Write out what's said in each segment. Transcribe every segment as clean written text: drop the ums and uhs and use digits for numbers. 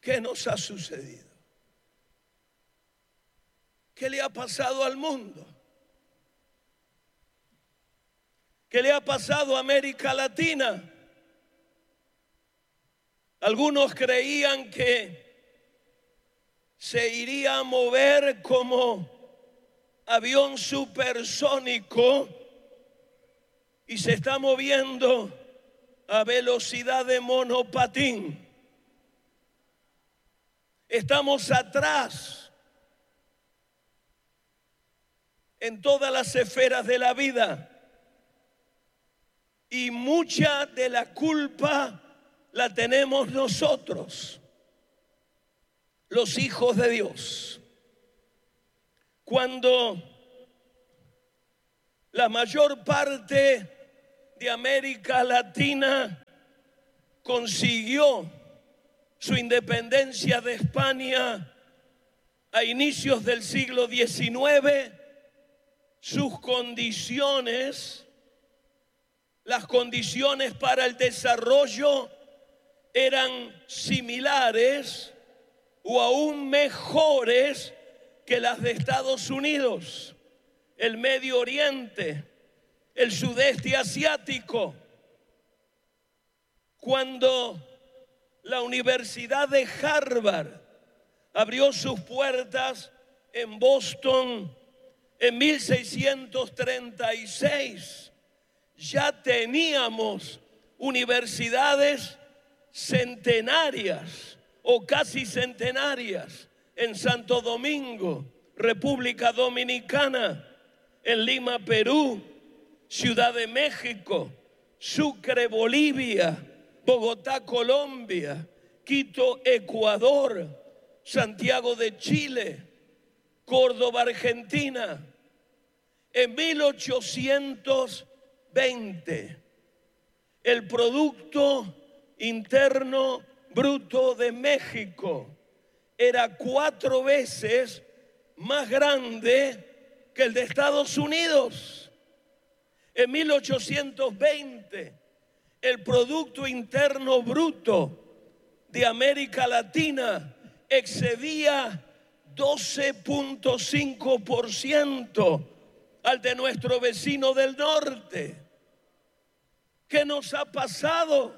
¿Qué nos ha sucedido? ¿Qué le ha pasado al mundo? ¿Qué le ha pasado a América Latina? Algunos creían que se iría a mover como avión supersónico y se está moviendo a velocidad de monopatín. Estamos atrás en todas las esferas de la vida y mucha de la culpa la tenemos nosotros, los hijos de Dios. Cuando la mayor parte de América Latina consiguió su independencia de España a inicios del siglo XIX, sus condiciones, las condiciones para el desarrollo eran similares o aún mejores que las de Estados Unidos, el Medio Oriente, el sudeste asiático. Cuando la Universidad de Harvard abrió sus puertas en Boston en 1636, ya teníamos universidades centenarias o casi centenarias en Santo Domingo, República Dominicana, en Lima, Perú, Ciudad de México, Sucre, Bolivia, Bogotá, Colombia, Quito, Ecuador, Santiago de Chile, Córdoba, Argentina. En 1820, el Producto Interno Bruto de México era 4 veces más grande que el de Estados Unidos. En 1820, el Producto Interno Bruto de América Latina excedía 12.5% al de nuestro vecino del norte. ¿Qué nos ha pasado?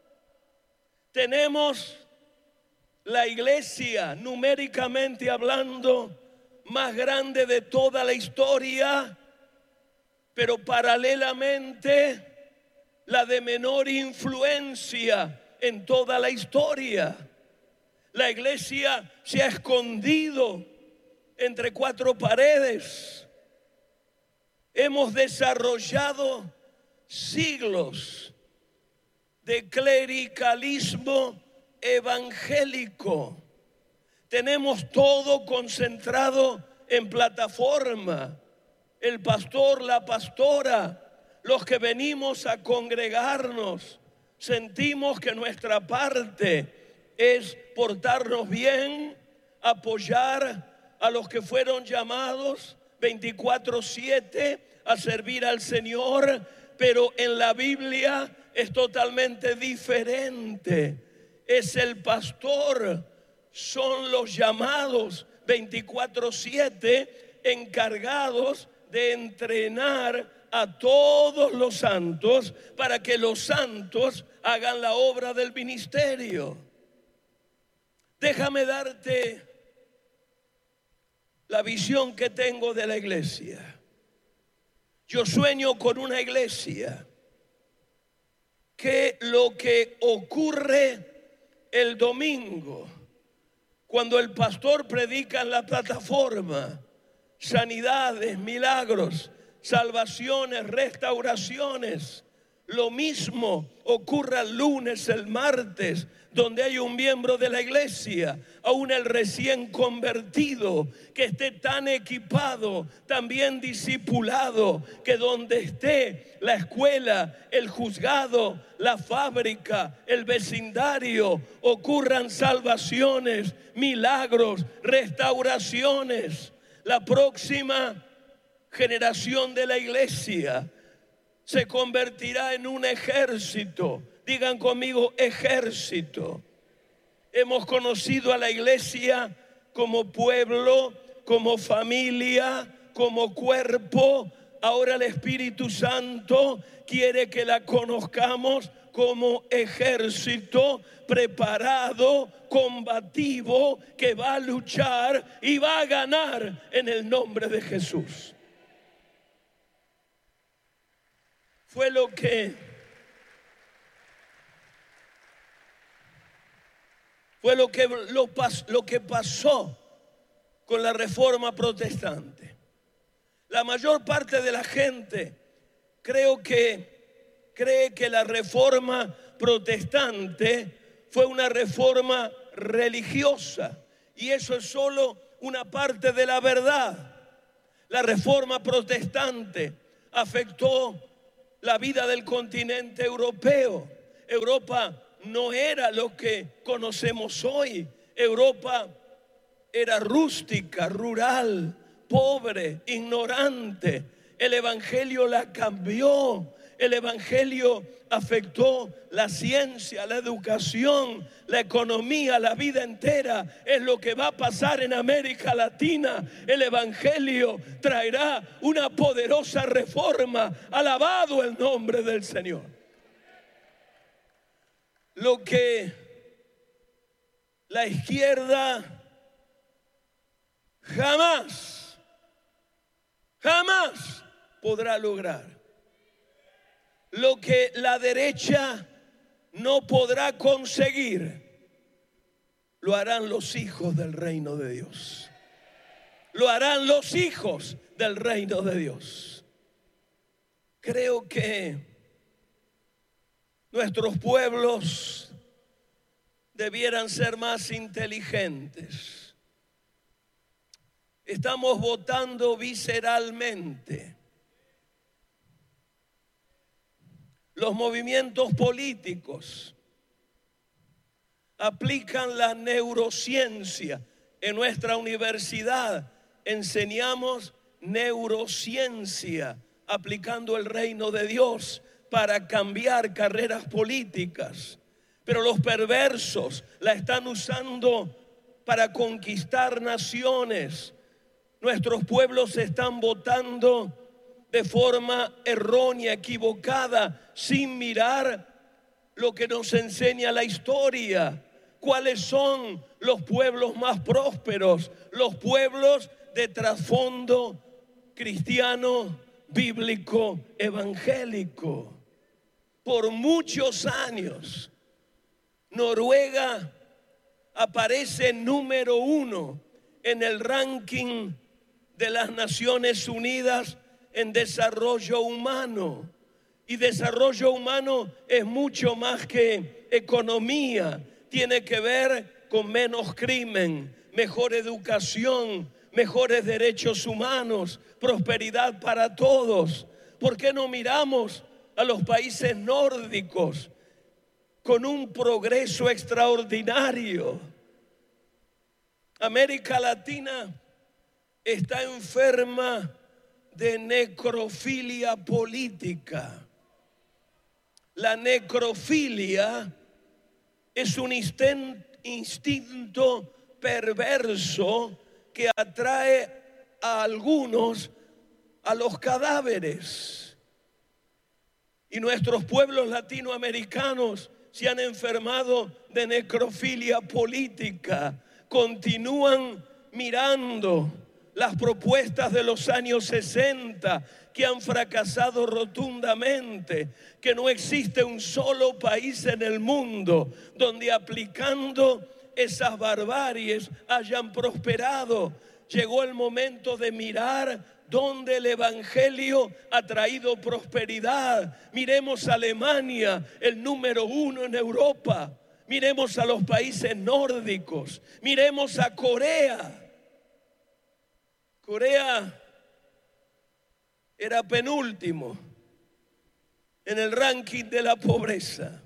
Tenemos la iglesia, numéricamente hablando, más grande de toda la historia, pero paralelamente la de menor influencia en toda la historia. La iglesia se ha escondido entre 4 paredes. Hemos desarrollado siglos de clericalismo evangélico. Tenemos todo concentrado en plataforma. El pastor, la pastora, los que venimos a congregarnos, sentimos que nuestra parte es portarnos bien, apoyar a los que fueron llamados 24/7 a servir al Señor, pero en la Biblia es totalmente diferente. Es el pastor, son los llamados 24/7 encargados de entrenar a todos los santos para que los santos hagan la obra del ministerio. Déjame darte la visión que tengo de la iglesia. Yo sueño con una iglesia que lo que ocurre el domingo, cuando el pastor predica en la plataforma, sanidades, milagros, salvaciones, restauraciones, lo mismo ocurra el lunes, el martes, donde hay un miembro de la iglesia, aún el recién convertido, que esté tan equipado, tan bien discipulado, que donde esté la escuela, el juzgado, la fábrica, el vecindario, ocurran salvaciones, milagros, restauraciones. La próxima generación de la iglesia se convertirá en un ejército. Digan conmigo, ejército. hemos conocido a la iglesia como pueblo, como familia, como cuerpo. Ahora el Espíritu Santo quiere que la conozcamos como ejército preparado, combativo, que va a luchar y va a ganar en el nombre de Jesús. Fue lo que pasó con la Reforma Protestante. La mayor parte de la gente cree que la Reforma Protestante fue una reforma religiosa, y eso es solo una parte de la verdad. La Reforma Protestante afectó la vida del continente europeo. Europa no era lo que conocemos hoy. Europa era rústica, rural, pobre, ignorante. El evangelio la cambió. El evangelio afectó la ciencia, la educación, la economía, la vida entera. Es lo que va a pasar en América Latina. El evangelio traerá una poderosa reforma. Alabado el nombre del Señor. Lo que la izquierda jamás podrá lograr, lo que la derecha no podrá conseguir, lo harán los hijos del reino de Dios. Lo harán los hijos del reino de Dios. Creo que nuestros pueblos debieran ser más inteligentes. Estamos votando visceralmente. Los movimientos políticos aplican la neurociencia. En nuestra universidad enseñamos neurociencia, aplicando el reino de Dios para cambiar carreras políticas. Pero los perversos la están usando para conquistar naciones. Nuestros pueblos están votando de forma errónea, equivocada, sin mirar lo que nos enseña la historia. ¿Cuáles son los pueblos más prósperos? Los pueblos de trasfondo cristiano, bíblico, evangélico. Por muchos años, Noruega aparece número 1 en el ranking de las Naciones Unidas en desarrollo humano. Y desarrollo humano es mucho más que economía. Tiene que ver con menos crimen, mejor educación, mejores derechos humanos, prosperidad para todos. ¿Por qué no miramos a los países nórdicos con un progreso extraordinario? América Latina está enferma de necrofilia política. La necrofilia es un instinto perverso que atrae a algunos a los cadáveres. Y nuestros pueblos latinoamericanos se han enfermado de necrofilia política. Continúan mirando las propuestas de los años 60 que han fracasado rotundamente, que no existe un solo país en el mundo donde aplicando esas barbaries hayan prosperado. Llegó el momento de mirar donde el evangelio ha traído prosperidad. Miremos a Alemania, el número 1 en Europa. Miremos a los países nórdicos. Miremos a Corea. Corea era penúltimo en el ranking de la pobreza.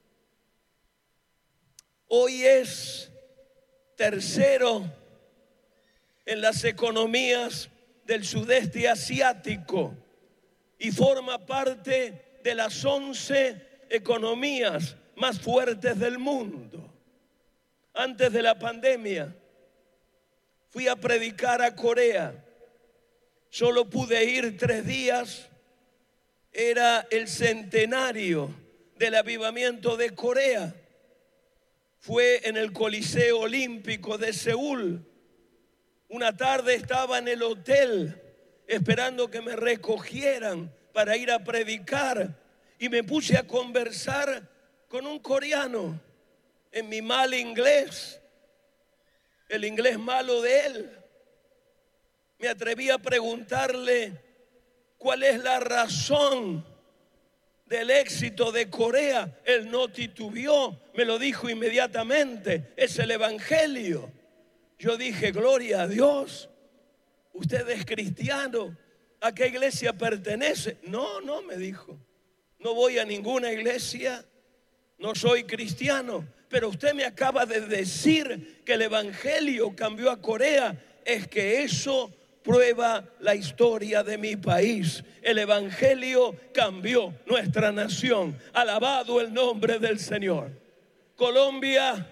Hoy es tercero en las economías del sudeste asiático y forma parte de las 11 economías más fuertes del mundo. antes de la pandemia, fui a predicar a Corea. Solo pude ir 3 días. Era el centenario del avivamiento de Corea. Fue en el Coliseo Olímpico de Seúl. Una tarde estaba en el hotel esperando que me recogieran para ir a predicar, y me puse a conversar con un coreano en mi mal inglés, el inglés malo de él. Me atreví a preguntarle cuál es la razón del éxito de Corea. Él no titubeó, me lo dijo inmediatamente: es el evangelio. Yo dije: gloria a Dios, usted es cristiano, ¿a qué iglesia pertenece? No, me dijo, no voy a ninguna iglesia, no soy cristiano, pero usted me acaba de decir que el evangelio cambió a Corea. Es que eso prueba la historia de mi país. El evangelio cambió nuestra nación. Alabado el nombre del Señor. Colombia,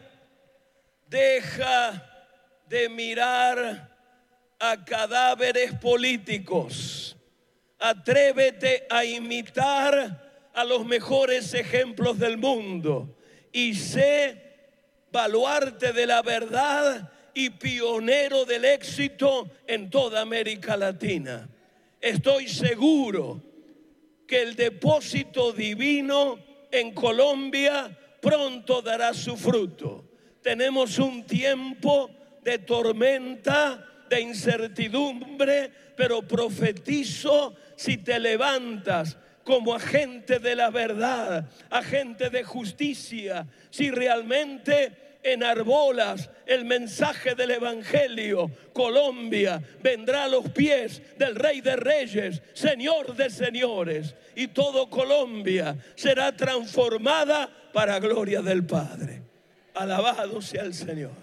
deja de mirar a cadáveres políticos. Atrévete a imitar a los mejores ejemplos del mundo y sé baluarte de la verdad y pionero del éxito en toda América Latina. Estoy seguro que el depósito divino en Colombia pronto dará su fruto. Tenemos un tiempo de tormenta, de incertidumbre, pero profetizo: si te levantas como agente de la verdad, agente de justicia, si realmente enarbolas el mensaje del evangelio, Colombia vendrá a los pies del Rey de Reyes, Señor de señores, y todo Colombia será transformada para gloria del Padre. Alabado sea el Señor.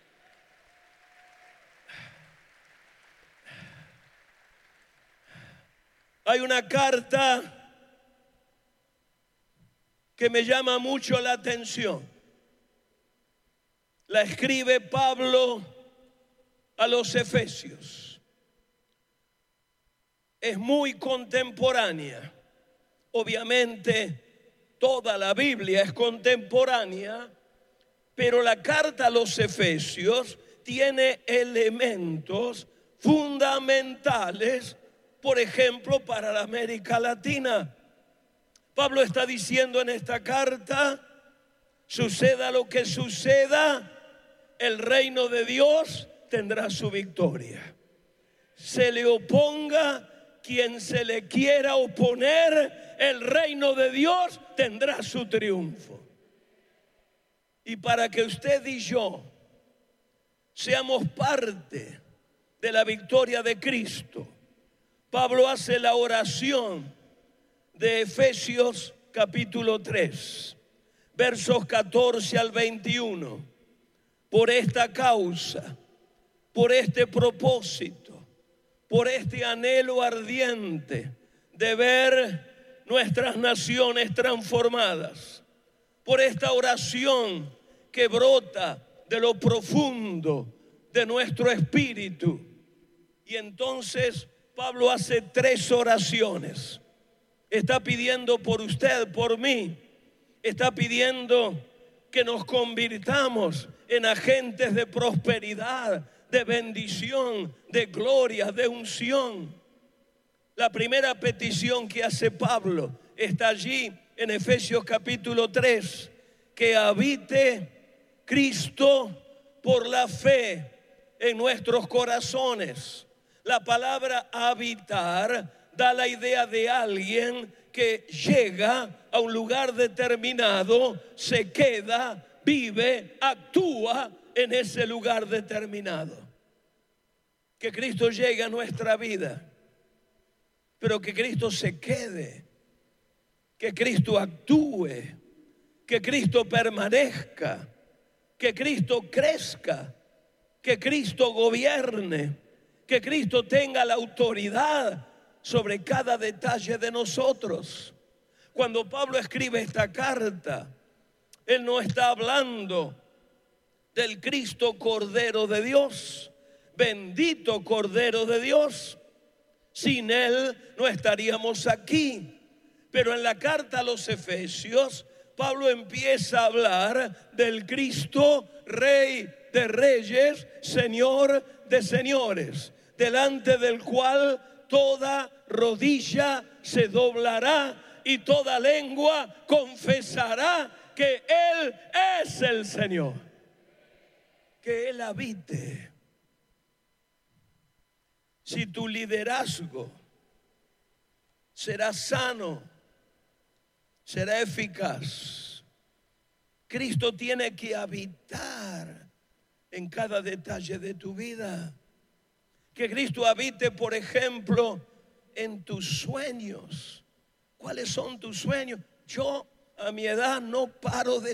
Hay una carta que me llama mucho la atención. La escribe Pablo a los Efesios. Es muy contemporánea. Obviamente toda la Biblia es contemporánea, pero la carta a los Efesios tiene elementos fundamentales, por ejemplo, para la América Latina. Pablo está diciendo en esta carta: suceda lo que suceda, el reino de Dios tendrá su victoria. Se le oponga quien se le quiera oponer, el reino de Dios tendrá su triunfo. Y para que usted y yo seamos parte de la victoria de Cristo, Pablo hace la oración de Efesios capítulo 3, versos 14 al 21. Por esta causa, por este propósito, por este anhelo ardiente de ver nuestras naciones transformadas, por esta oración que brota de lo profundo de nuestro espíritu. Y entonces Pablo hace 3 oraciones. Está pidiendo por usted, por mí. Está pidiendo que nos convirtamos en agentes de prosperidad, de bendición, de gloria, de unción. La primera petición que hace Pablo está allí en Efesios capítulo 3: que habite Cristo por la fe en nuestros corazones. La palabra habitar da la idea de alguien que llega a un lugar determinado, se queda, vive, actúa en ese lugar determinado. Que Cristo llegue a nuestra vida, pero que Cristo se quede, que Cristo actúe, que Cristo permanezca, que Cristo crezca, que Cristo gobierne, que Cristo tenga la autoridad sobre cada detalle de nosotros. Cuando Pablo escribe esta carta, él no está hablando del Cristo Cordero de Dios. Bendito Cordero de Dios. Sin Él no estaríamos aquí. Pero en la carta a los Efesios, Pablo empieza a hablar del Cristo, Rey de Reyes, Señor de Señores, delante del cual toda rodilla se doblará y toda lengua confesará que Él es el Señor. Que Él habite. Si tu liderazgo será sano, será eficaz, Cristo tiene que habitar en cada detalle de tu vida. Que Cristo habite, por ejemplo, en tus sueños. ¿Cuáles son tus sueños? Yo a mi edad no paro de